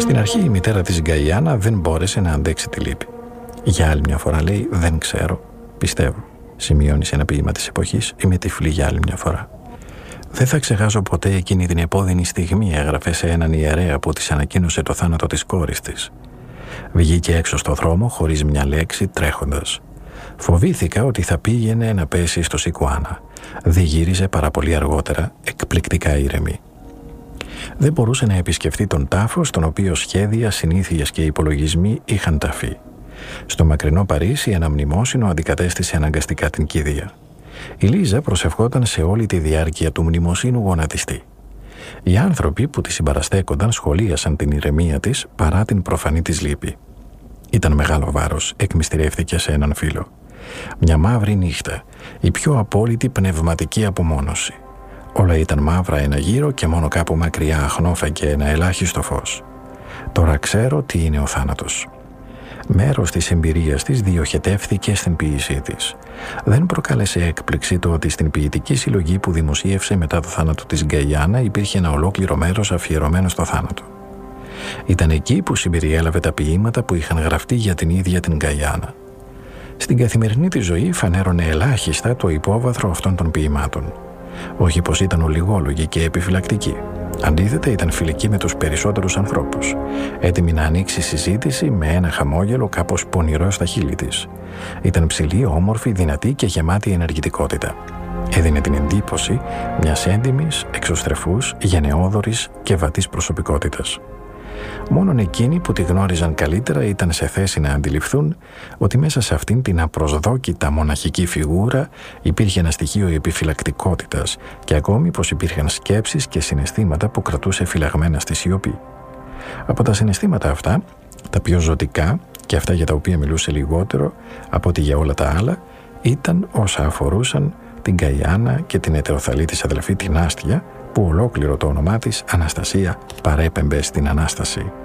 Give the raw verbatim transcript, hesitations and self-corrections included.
Στην αρχή η μητέρα της Γκαϊάννα δεν μπόρεσε να αντέξει τη λύπη. Για άλλη μια φορά λέει «Δεν ξέρω, πιστεύω», σημειώνει σε ένα ποίημα της εποχής, «Είμαι τυφλή για άλλη μια φορά». «Δεν θα ξεχάσω ποτέ εκείνη την επώδυνη στιγμή», έγραφε σε έναν ιερέα που της ανακοίνωσε το θάνατο της κόρης της. Βγήκε έξω στο δρόμο χωρίς μια λέξη, τρέχοντας. Φοβήθηκα ότι θα πήγαινε να πέσει στο Σικουάνα. Δεν γύριζε παρά πολύ αργότερα, εκπληκτικά ήρεμη. Δεν μπορούσε να επισκεφτεί τον τάφο στον οποίο σχέδια, συνήθειες και υπολογισμοί είχαν ταφεί. Στο μακρινό Παρίσι ένα μνημόσυνο αντικατέστησε αναγκαστικά την κηδεία. Η Λίζα προσευχόταν σε όλη τη διάρκεια του μνημοσύνου γονατιστή. Οι άνθρωποι που τη συμπαραστέκονταν σχολίασαν την ηρεμία της παρά την προφανή της λύπη. Ήταν μεγάλο βάρος, εκμυστηρεύθηκε σε έναν φίλο. Μια μαύρη νύχτα, η πιο απόλυτη πνευματική απομόνωση. Όλα ήταν μαύρα ένα γύρο και μόνο κάπου μακριά αχνόφαγε ένα ελάχιστο φως. Τώρα ξέρω τι είναι ο θάνατος. Μέρος της εμπειρίας της διοχετεύθηκε στην ποίησή της. Δεν προκάλεσε έκπληξη το ότι στην ποιητική συλλογή που δημοσίευσε μετά το θάνατο της Γκαϊάννα υπήρχε ένα ολόκληρο μέρος αφιερωμένο στο θάνατο. Ήταν εκεί που συμπεριέλαβε τα ποίηματα που είχαν γραφτεί για την ίδια την Γκαϊάννα. Στην καθημερινή της ζωή φανέρωνε ελάχιστα το υπόβαθρο αυτών των ποιημάτων. Όχι πως ήταν ολιγόλογη και επιφυλακτική. Αντίθετα, ήταν φιλική με τους περισσότερους ανθρώπους, έτοιμη να ανοίξει συζήτηση με ένα χαμόγελο κάπως πονηρό στα χείλη της. Ήταν ψηλή, όμορφη, δυνατή και γεμάτη ενεργητικότητα. Έδινε την εντύπωση μιας έντιμης, εξωστρεφούς, γενναιόδωρης και βατής προσωπικότητας. Μόνον εκείνοι που τη γνώριζαν καλύτερα ήταν σε θέση να αντιληφθούν ότι μέσα σε αυτήν την απροσδόκητα μοναχική φιγούρα υπήρχε ένα στοιχείο επιφυλακτικότητας και ακόμη πως υπήρχαν σκέψεις και συναισθήματα που κρατούσε φυλαγμένα στη σιωπή. Από τα συναισθήματα αυτά, τα πιο ζωτικά και αυτά για τα οποία μιλούσε λιγότερο από ότι για όλα τα άλλα, ήταν όσα αφορούσαν την Γκαϊάννα και την ετεροθαλή της αδελφή την Άστια, που ολόκληρο το όνομά της, Αναστασία, παρέπεμπε στην Ανάσταση.